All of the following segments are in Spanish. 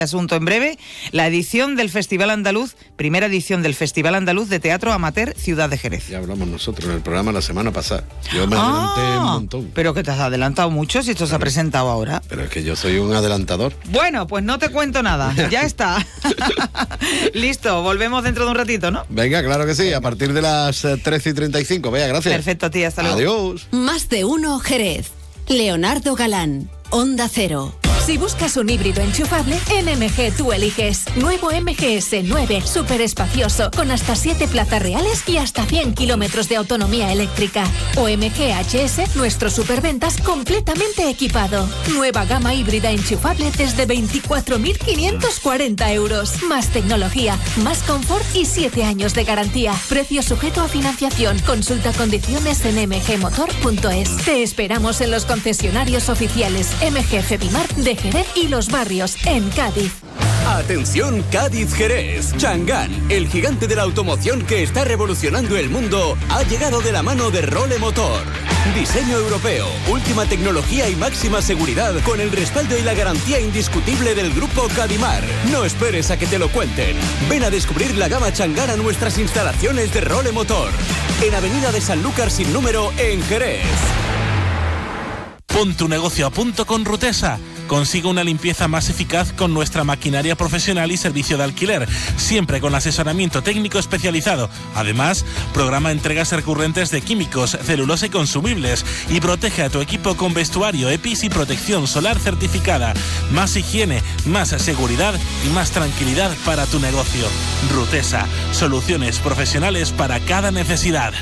Asunto en breve, la edición del Festival Andaluz, primera edición del Festival Andaluz de Teatro Amateur Ciudad de Jerez. Ya hablamos nosotros en el programa la semana pasada. Yo me adelanté un montón. Pero que te has adelantado mucho si esto se ha presentado ahora. Pero es que yo soy un adelantador. Bueno, pues no te cuento nada, ya está. Listo, volvemos dentro de un ratito, ¿no? Venga, claro que sí, a partir de las 13:35. Vea, gracias. Perfecto, tía, hasta luego. Adiós. Más de uno Jerez. Leonardo Galán, Onda Cero. Si buscas un híbrido enchufable, en MG tú eliges. Nuevo MGS 9, súper espacioso, con hasta 7 plazas reales y hasta 100 kilómetros de autonomía eléctrica. O MG HS, nuestro superventas completamente equipado. Nueva gama híbrida enchufable desde 24.540 euros. Más tecnología, más confort y 7 años de garantía. Precio sujeto a financiación. Consulta condiciones en mgmotor.es. Te esperamos en los concesionarios oficiales MG Febimar de Jerez y Los Barrios, en Cádiz. Atención Cádiz Jerez. Chang'an, el gigante de la automoción que está revolucionando el mundo, ha llegado de la mano de Role Motor. Diseño europeo, última tecnología y máxima seguridad con el respaldo y la garantía indiscutible del grupo Cadimar. No esperes a que te lo cuenten. Ven a descubrir la gama Chang'an a nuestras instalaciones de Role Motor. En Avenida de Sanlúcar sin número, en Jerez. Pon tu negocio a punto con Rutesa. Consigue una limpieza más eficaz con nuestra maquinaria profesional y servicio de alquiler, siempre con asesoramiento técnico especializado. Además, programa entregas recurrentes de químicos, celulosa y consumibles y protege a tu equipo con vestuario EPIS y protección solar certificada. Más higiene, más seguridad y más tranquilidad para tu negocio. Rutesa, soluciones profesionales para cada necesidad.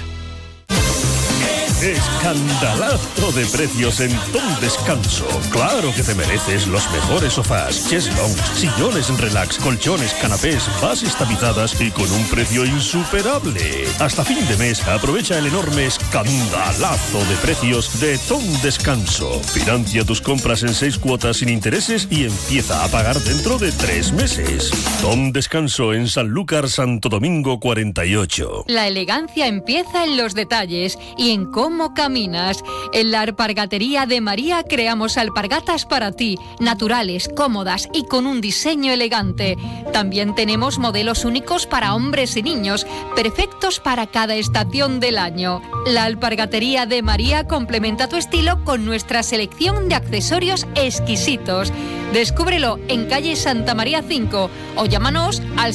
Escandalazo de precios en Tom Descanso. Claro que te mereces los mejores sofás, cheslong, sillones relax, colchones, canapés, bases tapizadas y con un precio insuperable. Hasta fin de mes aprovecha el enorme escandalazo de precios de Tom Descanso. Financia tus compras en 6 cuotas sin intereses y empieza a pagar dentro de 3 meses. Tom Descanso en Sanlúcar, Santo Domingo 48. La elegancia empieza en los detalles y en cómo caminas. En la Alpargatería de María creamos alpargatas para ti, naturales, cómodas y con un diseño elegante. También tenemos modelos únicos para hombres y niños, perfectos para cada estación del año. La Alpargatería de María complementa tu estilo con nuestra selección de accesorios exquisitos. Descúbrelo en calle Santa María 5 o llámanos al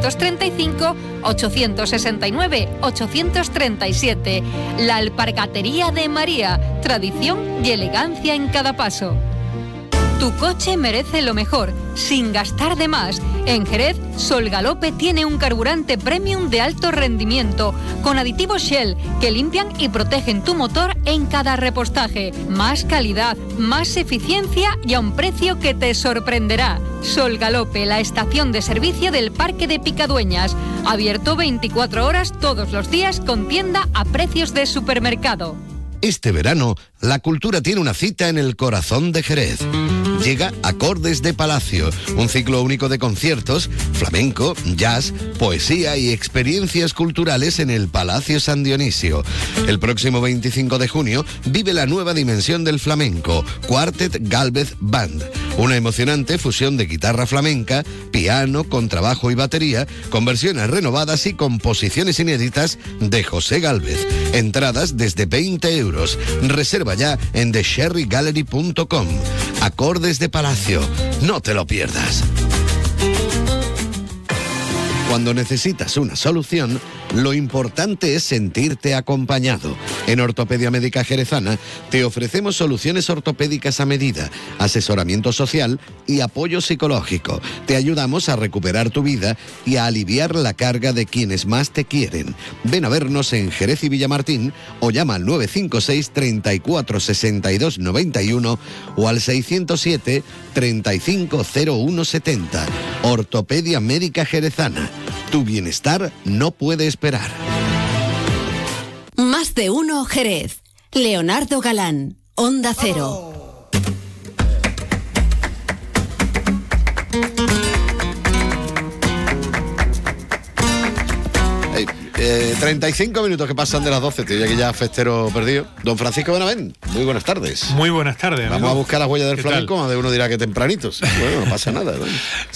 639-869-837. La Alpargatería de María, tradición y elegancia en cada paso. Tu coche merece lo mejor, sin gastar de más. En Jerez, Sol Galope tiene un carburante premium de alto rendimiento, con aditivos Shell que limpian y protegen tu motor en cada repostaje. Más calidad, más eficiencia y a un precio que te sorprenderá. Sol Galope, la estación de servicio del Parque de Picadueñas. Abierto 24 horas todos los días con tienda a precios de supermercado. Este verano, la cultura tiene una cita en el corazón de Jerez. Llega Acordes de Palacio, un ciclo único de conciertos, flamenco, jazz, poesía y experiencias culturales en el Palacio San Dionisio. El próximo 25 de junio vive la nueva dimensión del flamenco, Quartet Gálvez Band, una emocionante fusión de guitarra flamenca, piano, contrabajo y batería, con versiones renovadas y composiciones inéditas de José Gálvez. Entradas desde 20 euros. Reserva ya en thesherrygallery.com. Acordes de Palacio, no te lo pierdas. Cuando necesitas una solución, lo importante es sentirte acompañado. En Ortopedia Médica Jerezana te ofrecemos soluciones ortopédicas a medida, asesoramiento social y apoyo psicológico. Te ayudamos a recuperar tu vida y a aliviar la carga de quienes más te quieren. Ven a vernos en Jerez y Villamartín o llama al 956 34 62 91 o al 607 35 01 70. Ortopedia Médica Jerezana. Tu bienestar no puede esperar. Más de uno Jerez. Leonardo Galán, Onda Cero. 35 minutos que pasan de las 12, tío, ya que ya festero perdido. Don Francisco Benavent, muy buenas tardes. Muy buenas tardes. Vamos amigo. a buscar las huellas del ¿Qué flamenco, tal? más de uno dirá que tempranitos. Bueno, no pasa nada, ¿no?